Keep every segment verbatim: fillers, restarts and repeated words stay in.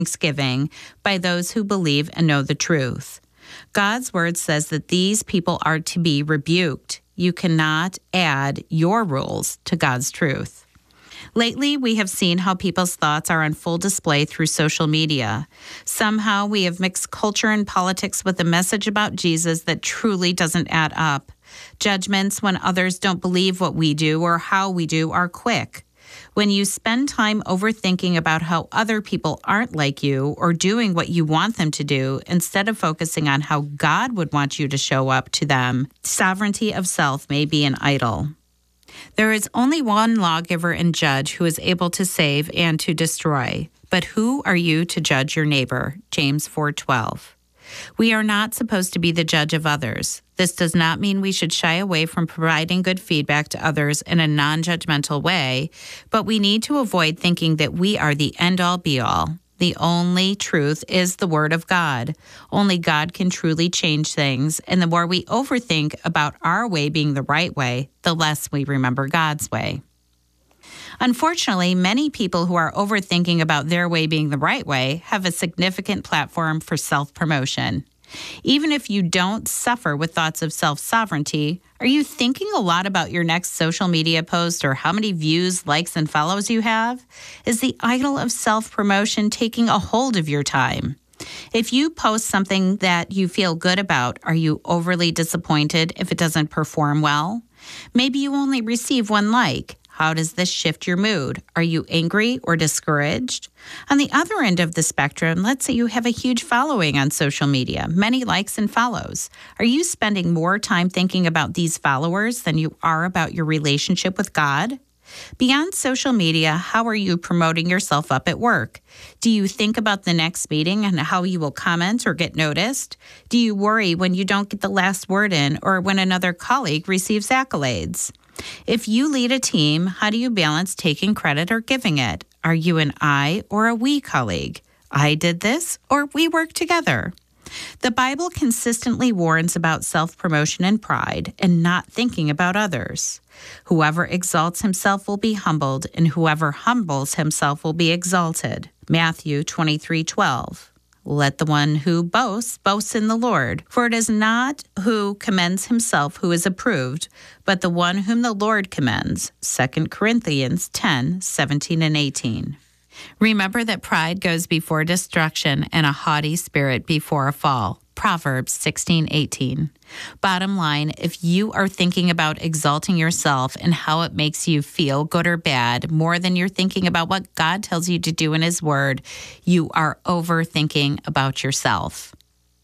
thanksgiving by those who believe and know the truth. God's word says that these people are to be rebuked. You cannot add your rules to God's truth. Lately, we have seen how people's thoughts are on full display through social media. Somehow, we have mixed culture and politics with a message about Jesus that truly doesn't add up. Judgments when others don't believe what we do or how we do are quick. When you spend time overthinking about how other people aren't like you or doing what you want them to do, instead of focusing on how God would want you to show up to them, sovereignty of self may be an idol. There is only one lawgiver and judge who is able to save and to destroy. But who are you to judge your neighbor? James four twelve. We are not supposed to be the judge of others. This does not mean we should shy away from providing good feedback to others in a non-judgmental way, but we need to avoid thinking that we are the end-all be-all. The only truth is the Word of God. Only God can truly change things, and the more we overthink about our way being the right way, the less we remember God's way. Unfortunately, many people who are overthinking about their way being the right way have a significant platform for self-promotion. Even if you don't suffer with thoughts of self-sovereignty, are you thinking a lot about your next social media post or how many views, likes, and follows you have? Is the idol of self-promotion taking a hold of your time? If you post something that you feel good about, are you overly disappointed if it doesn't perform well? Maybe you only receive one like. How does this shift your mood? Are you angry or discouraged? On the other end of the spectrum, let's say you have a huge following on social media, many likes and follows. Are you spending more time thinking about these followers than you are about your relationship with God? Beyond social media, how are you promoting yourself up at work? Do you think about the next meeting and how you will comment or get noticed? Do you worry when you don't get the last word in or when another colleague receives accolades? If you lead a team, how do you balance taking credit or giving it? Are you an I or a we colleague? I did this or we work together. The Bible consistently warns about self-promotion and pride and not thinking about others. Whoever exalts himself will be humbled, and whoever humbles himself will be exalted. Matthew twenty-three twelve. Let the one who boasts, boast in the Lord. For it is not who commends himself who is approved, but the one whom the Lord commends. Second Corinthians ten seventeen and eighteen. Remember that pride goes before destruction and a haughty spirit before a fall. Proverbs sixteen eighteen. Bottom line, if you are thinking about exalting yourself and how it makes you feel, good or bad, more than you're thinking about what God tells you to do in His Word, you are overthinking about yourself.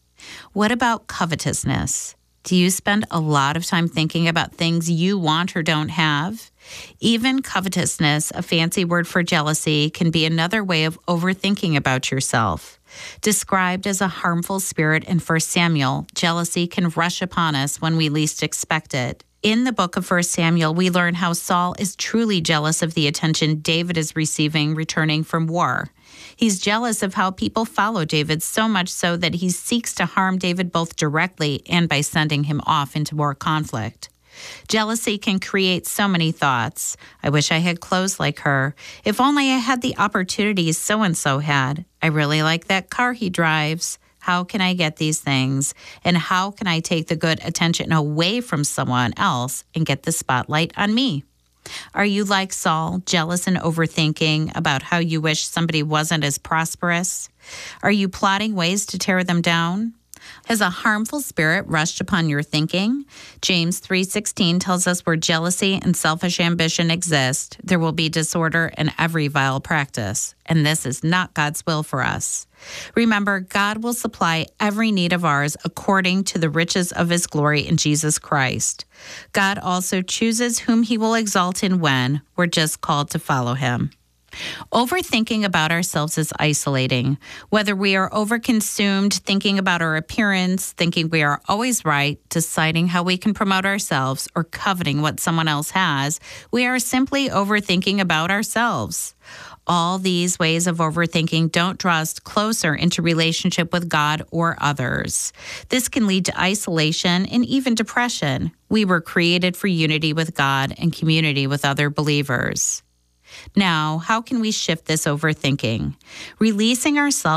What about covetousness? Do you spend a lot of time thinking about things you want or don't have? Even covetousness, a fancy word for jealousy, can be another way of overthinking about yourself. Described as a harmful spirit in First Samuel, jealousy can rush upon us when we least expect it. In the book of First Samuel, we learn how Saul is truly jealous of the attention David is receiving returning from war. He's jealous of how people follow David, so much so that he seeks to harm David both directly and by sending him off into more conflict. Jealousy can create so many thoughts. I wish I had clothes like her. If only I had the opportunities so-and-so had. I really like that car he drives. How can I get these things? And how can I take the good attention away from someone else and get the spotlight on me? Are you like Saul, jealous and overthinking about how you wish somebody wasn't as prosperous? Are you plotting ways to tear them down? Has a harmful spirit rushed upon your thinking? James three sixteen tells us where jealousy and selfish ambition exist, there will be disorder and every vile practice. And this is not God's will for us. Remember, God will supply every need of ours according to the riches of His glory in Jesus Christ. God also chooses whom He will exalt and when. We're just called to follow Him. Overthinking about ourselves is isolating. Whether we are overconsumed, thinking about our appearance, thinking we are always right, deciding how we can promote ourselves, or coveting what someone else has, we are simply overthinking about ourselves. All these ways of overthinking don't draw us closer into relationship with God or others. This can lead to isolation and even depression. We were created for unity with God and community with other believers. Now, how can we shift this overthinking? Releasing ourselves